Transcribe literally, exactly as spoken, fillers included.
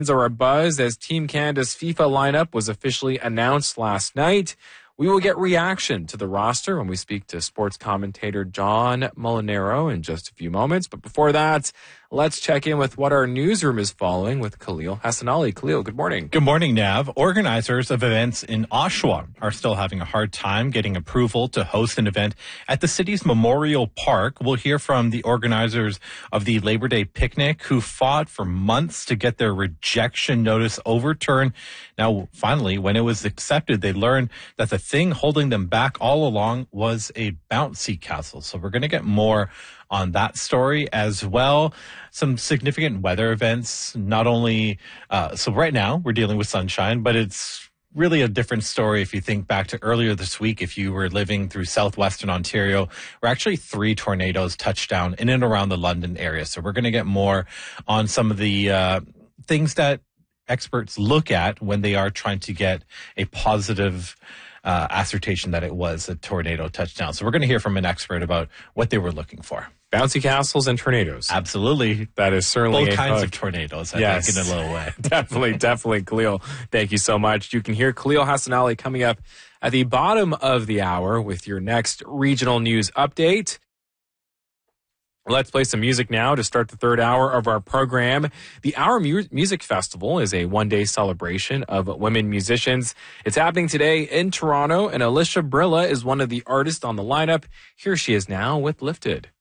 Are abuzz as Team Canada's FIFA lineup was officially announced last night. We will get reaction to the roster when we speak to sports commentator John Molinaro in just a few moments. But before that, let's check in with what our newsroom is following with Khalil Hassanali. Khalil, good morning. Good morning, Nav. Organizers of events in Oshawa are still having a hard time getting approval to host an event at the city's Memorial Park. We'll hear from the organizers of the Labor Day picnic who fought for months to get their rejection notice overturned. Now, finally, when it was accepted, they learned that the thing holding them back all along was a bouncy castle. So we're going to get more on that story as well. Some significant weather events, not only, uh, so right now we're dealing with sunshine, but it's really a different story if you think back to earlier this week. If you were living through southwestern Ontario, where actually three tornadoes touched down in and around the London area. So we're going to get more on some of the uh, things that experts look at when they are trying to get a positive uh, assertion that it was a tornado touchdown. So we're going to hear from an expert about what they were looking for. Bouncy castles and tornadoes. Absolutely. That is certainly both kinds hook. of tornadoes, I yes. think, in a little way. definitely, definitely, Khalil. Thank you so much. You can hear Khalil Hassanali coming up at the bottom of the hour with your next regional news update. Let's play some music now to start the third hour of our program. The Hour Mu- Music Festival is a one-day celebration of women musicians. It's happening today in Toronto, and Alicia Brilla is one of the artists on the lineup. Here she is now with Lifted.